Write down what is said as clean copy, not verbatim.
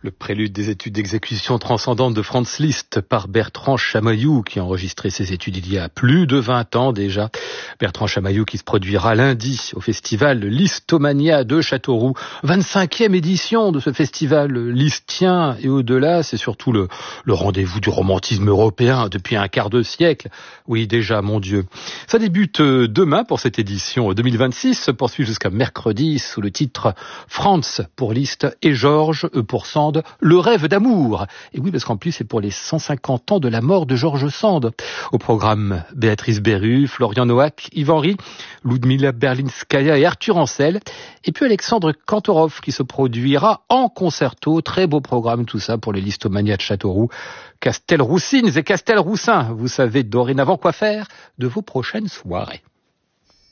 Le prélude des études d'exécution transcendante de Franz Liszt par Bertrand Chamayou, qui a enregistré ses études il y a plus de 20 ans déjà. Bertrand Chamayou qui se produira lundi au festival Listomania de Châteauroux. 25e édition de ce festival listien et au-delà, c'est surtout le rendez-vous du romantisme européen depuis un quart de siècle. Oui, déjà, mon Dieu. Ça débute demain pour cette édition 2026, se poursuit jusqu'à mercredi sous le titre Franz pour Liszt et Georges pour Sand. Le rêve d'amour. Et oui, parce qu'en plus, c'est pour les 150 ans de la mort de Georges Sand. Au programme, Béatrice Berru, Florian Noack, Yvan Ry, Ludmila Berlinskaya et Arthur Ancel. Et puis Alexandre Kantorov qui se produira en concerto. Très beau programme, tout ça pour les Listomania de Châteauroux. Castelroussines et Castelroussins, vous savez dorénavant quoi faire de vos prochaines soirées.